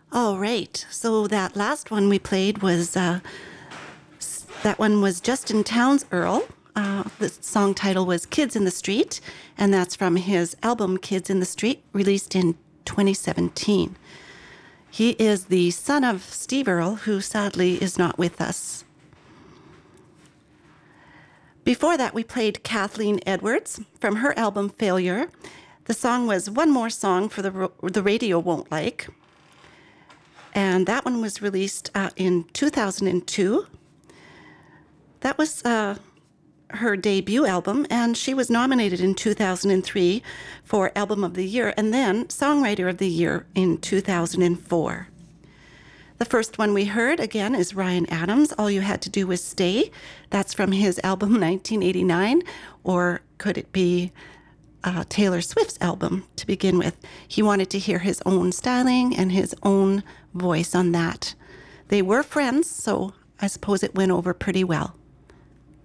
All right. So that last one we played was that one was Justin Townes Earl. The song title was Kids in the Street, and that's from his album Kids in the Street, released in 2017. He is the son of Steve Earle, who sadly is not with us. Before that, we played Kathleen Edwards from her album Failure. The song was One More Song for the Radio Won't Like. And that one was released in 2002. That was her debut album, and she was nominated in 2003 for Album of the Year and then Songwriter of the Year in 2004. The first one we heard, again, is Ryan Adams, All You Had to Do Was Stay. That's from his album 1989, or could it be Taylor Swift's album to begin with? He wanted to hear his own styling and his own voice on that. They were friends, so I suppose it went over pretty well.